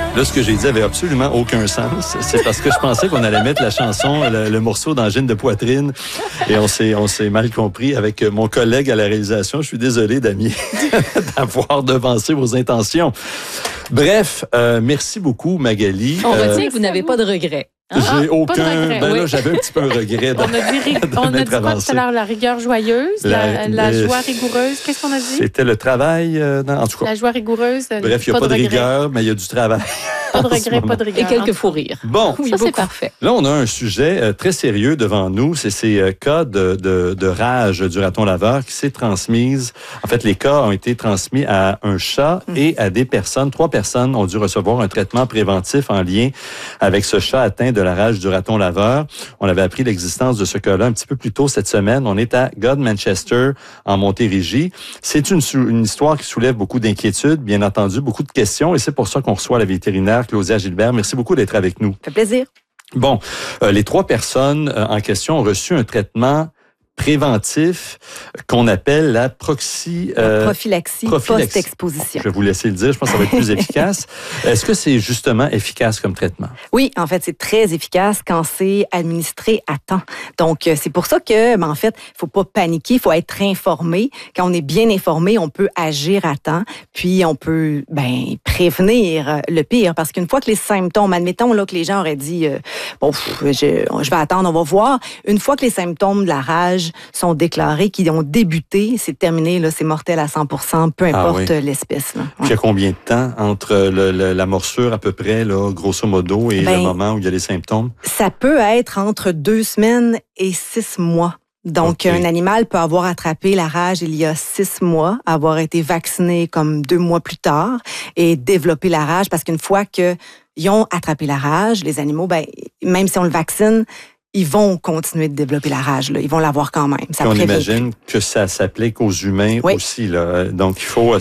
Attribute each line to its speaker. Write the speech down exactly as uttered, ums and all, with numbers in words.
Speaker 1: Là, ce que j'ai dit avait absolument aucun sens. C'est parce que je pensais qu'on allait mettre la chanson, le, le morceau d'Angine de poitrine. Et on s'est, on s'est mal compris avec mon collègue à la réalisation. Je suis désolé, Damien, d'avoir devancé vos intentions. Bref, euh, merci beaucoup, Magali.
Speaker 2: On
Speaker 1: euh,
Speaker 2: retient que vous n'avez pas de regrets.
Speaker 1: J'ai
Speaker 3: Ah,
Speaker 1: aucun.
Speaker 3: pas de regret,
Speaker 1: ben
Speaker 3: oui.
Speaker 1: là, j'avais un petit peu un regret.
Speaker 3: On a dit, ri- on a dit quoi tout à l'heure? La rigueur joyeuse, la,
Speaker 1: La-
Speaker 3: la
Speaker 1: le-
Speaker 3: joie rigoureuse. Qu'est-ce qu'on a dit?
Speaker 1: C'était le travail, euh, dans, en tout cas.
Speaker 3: La joie rigoureuse.
Speaker 1: Bref, il n'y a pas, de,
Speaker 3: regret.
Speaker 1: rigueur, mais il y a du travail.
Speaker 3: Pas de
Speaker 1: en ce
Speaker 3: regret, pas
Speaker 1: moment.
Speaker 3: de rigueur.
Speaker 2: Et quelques fous rires.
Speaker 1: Bon,
Speaker 3: Oui,
Speaker 2: Ça, c'est
Speaker 3: beaucoup.
Speaker 2: parfait.
Speaker 1: là, on a un sujet euh, très sérieux devant nous. C'est ces euh, cas de, de, de rage du raton laveur qui s'est transmise. En fait, les cas ont été transmis à un chat et à des personnes. Trois personnes ont dû recevoir un traitement préventif en lien avec ce chat atteint de la rage du raton laveur. On avait appris l'existence de ce cas-là un petit peu plus tôt cette semaine. On est à God Manchester, en Montérégie. C'est une, sou- une histoire qui soulève beaucoup d'inquiétudes, bien entendu, beaucoup de questions, et c'est pour ça qu'on reçoit la vétérinaire Claudia Gilbert. Merci beaucoup d'être avec nous.
Speaker 4: Ça fait plaisir.
Speaker 1: Bon, euh, les trois personnes euh, en question ont reçu un traitement préventif qu'on appelle la proxy...
Speaker 4: La
Speaker 1: euh,
Speaker 4: prophylaxie,
Speaker 1: prophylaxie.
Speaker 4: post-exposition.
Speaker 1: Je vais vous laisser le dire, je pense que ça va être plus efficace. Est-ce que c'est justement efficace comme traitement?
Speaker 4: Oui, en fait, c'est très efficace quand c'est administré à temps. Donc, euh, c'est pour ça que, ben, en fait, il faut pas paniquer, il faut être informé. Quand on est bien informé, on peut agir à temps, puis on peut ben prévenir euh, le pire. Parce qu'une fois que les symptômes, admettons là que les gens auraient dit, euh, bon, pff, je, je vais attendre, on va voir. Une fois que les symptômes de la rage sont déclarés, qui ont débuté, c'est terminé, là, c'est mortel à cent pour cent, peu
Speaker 1: Ah
Speaker 4: importe
Speaker 1: oui.
Speaker 4: l'espèce. Là. Ouais.
Speaker 1: Puis il y a combien de temps entre le, le, la morsure à peu près, là, grosso modo, et
Speaker 4: Ben,
Speaker 1: le moment où il y a les symptômes?
Speaker 4: Ça peut être entre deux semaines et six mois. Donc,
Speaker 1: Ok.
Speaker 4: un animal peut avoir attrapé la rage il y a six mois, avoir été vacciné comme deux mois plus tard et développer la rage parce qu'une fois qu'ils ont attrapé la rage, les animaux, ben, même si on le vaccine, ils vont continuer de développer la rage. Là. Ils vont l'avoir quand même. Ça
Speaker 1: Puis on
Speaker 4: prévient.
Speaker 1: imagine que ça s'applique aux humains
Speaker 4: Oui.
Speaker 1: aussi. Là. Donc, il faut